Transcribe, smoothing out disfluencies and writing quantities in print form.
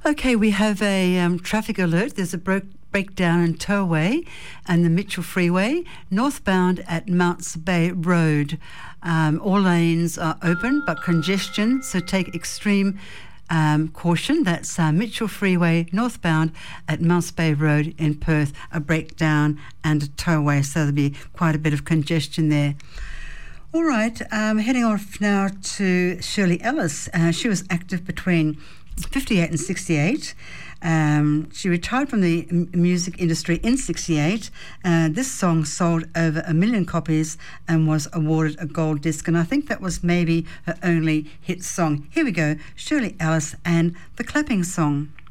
Okay, we have a traffic alert. There's a breakdown in Towaway and the Mitchell Freeway, northbound at Mounts Bay Road. All lanes are open, but congestion, so take extreme caution. That's Mitchell Freeway, northbound at Mounts Bay Road in Perth, a breakdown and a towaway, so there'll be quite a bit of congestion there. All right, heading off now to Shirley Ellis. She was active between 58 and 68. She retired from the music industry in 68. This song sold over 1 million copies and was awarded a gold disc, and I think that was maybe her only hit song. Here we go, Shirley Ellis and the Clapping Song.